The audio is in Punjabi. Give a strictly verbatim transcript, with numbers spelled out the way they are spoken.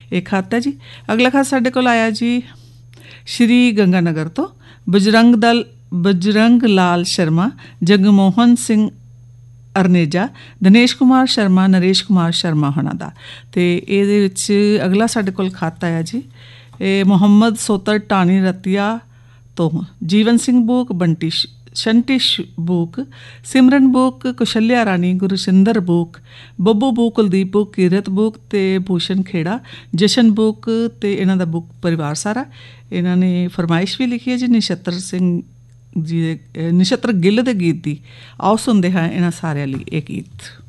ਇਹ ਖੱਤ ਹੈ ਜੀ। ਅਗਲਾ ਖੱਤ ਸਾਡੇ ਕੋਲ ਆਇਆ ਜੀ ਸ਼੍ਰੀ ਗੰਗਾਨਗਰ ਤੋਂ ਬਜਰੰਗ ਦਲ ਬਜਰੰਗ ਲਾਲ ਸ਼ਰਮਾ, ਜਗਮੋਹਨ ਸਿੰਘ ਅਰਨੇਜਾ, ਦਿਨੇਸ਼ ਕੁਮਾਰ ਸ਼ਰਮਾ, ਨਰੇਸ਼ ਕੁਮਾਰ ਸ਼ਰਮਾ ਹੋਣਾ ਦਾ। ਅਤੇ ਇਹਦੇ ਵਿੱਚ ਅਗਲਾ ਸਾਡੇ ਕੋਲ ਖੱਤ ਆਇਆ ਜੀ ਇਹ ਮੁਹੰਮਦ ਸੋਤਰ ਟਾਣੀ ਰਤੀਆ ਤੋਂ ਜੀਵਨ ਸਿੰਘ ਬੂਕ, ਬੰਟੀ ਸ਼ੰਟੀ ਬੂਕ, ਸਿਮਰਨ ਬੂਕ, ਕੁਸ਼ਲਿਆ ਰਾਣੀ, Gursinder book, Babbu book, Kuldeep book, ਕੀਰਤ ਬੂਕ ਅਤੇ ਭੂਸ਼ਣ ਖੇੜਾ, ਜਸ਼ਨ ਬੂਕ ਅਤੇ ਇਹਨਾਂ ਦਾ ਬੂਕ ਪਰਿਵਾਰ ਸਾਰਾ। ਇਹਨਾਂ ਨੇ ਫਰਮਾਇਸ਼ ਵੀ ਲਿਖੀ ਹੈ ਜੀ ਨਛੱਤਰ ਸਿੰਘ ਜੀ ਦੇ ਨਛੱਤਰ ਗਿੱਲ ਦੇ ਗੀਤ ਦੀ। ਆਓ ਸੁਣਦੇ ਹਾਂ ਇਹਨਾਂ ਸਾਰਿਆਂ ਲਈ ਇਹ ਗੀਤ।